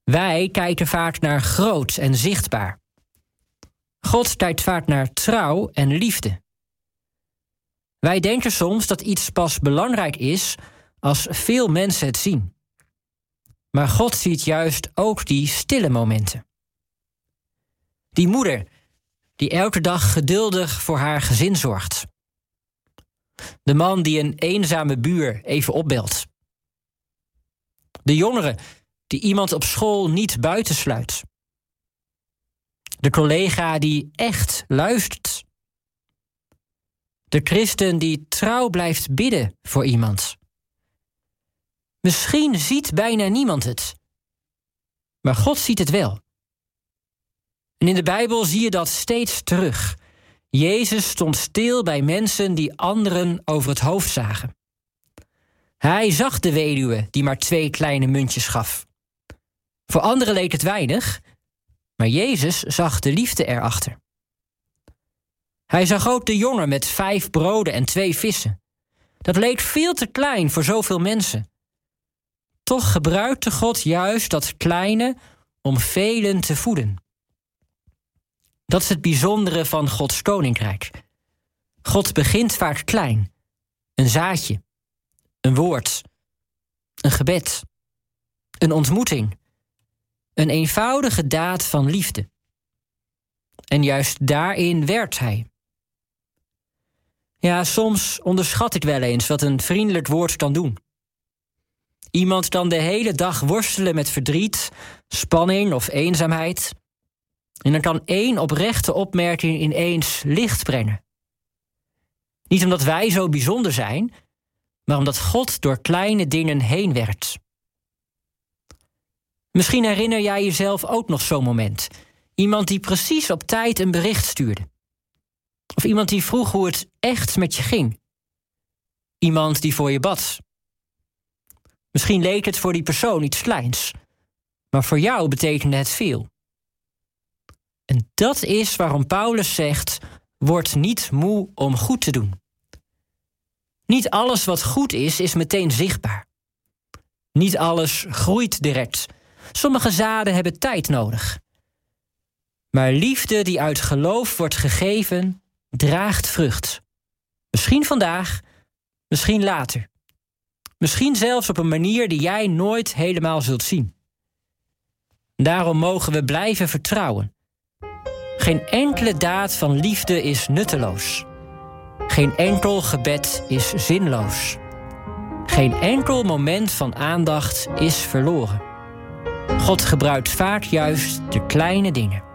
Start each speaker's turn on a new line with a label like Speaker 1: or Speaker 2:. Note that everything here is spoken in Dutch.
Speaker 1: Wij kijken vaak naar groot en zichtbaar. God kijkt vaak naar trouw en liefde. Wij denken soms dat iets pas belangrijk is als veel mensen het zien. Maar God ziet juist ook die stille momenten. Die moeder die elke dag geduldig voor haar gezin zorgt. De man die een eenzame buur even opbelt. De jongere die iemand op school niet buitensluit. De collega die echt luistert. De christen die trouw blijft bidden voor iemand. Misschien ziet bijna niemand het. Maar God ziet het wel. En in de Bijbel zie je dat steeds terug. Jezus stond stil bij mensen die anderen over het hoofd zagen. Hij zag de weduwe die maar 2 kleine muntjes gaf. Voor anderen leek het weinig, maar Jezus zag de liefde erachter. Hij zag ook de jongen met 5 broden en 2 vissen. Dat leek veel te klein voor zoveel mensen. Toch gebruikte God juist dat kleine om velen te voeden. Dat is het bijzondere van Gods koninkrijk. God begint vaak klein. Een zaadje, een woord, een gebed, een ontmoeting, een eenvoudige daad van liefde. En juist daarin werkt hij. Ja, soms onderschat ik wel eens wat een vriendelijk woord kan doen. Iemand kan de hele dag worstelen met verdriet, spanning of eenzaamheid. En dan kan 1 oprechte opmerking ineens licht brengen. Niet omdat wij zo bijzonder zijn, maar omdat God door kleine dingen heen werkt. Misschien herinner jij jezelf ook nog zo'n moment. Iemand die precies op tijd een bericht stuurde. Of iemand die vroeg hoe het echt met je ging. Iemand die voor je bad. Misschien leek het voor die persoon iets kleins, maar voor jou betekende het veel. En dat is waarom Paulus zegt: word niet moe om goed te doen. Niet alles wat goed is meteen zichtbaar. Niet alles groeit direct. Sommige zaden hebben tijd nodig. Maar liefde die uit geloof wordt gegeven, draagt vrucht. Misschien vandaag, misschien later. Misschien zelfs op een manier die jij nooit helemaal zult zien. Daarom mogen we blijven vertrouwen. Geen enkele daad van liefde is nutteloos. Geen enkel gebed is zinloos. Geen enkel moment van aandacht is verloren. God gebruikt vaak juist de kleine dingen.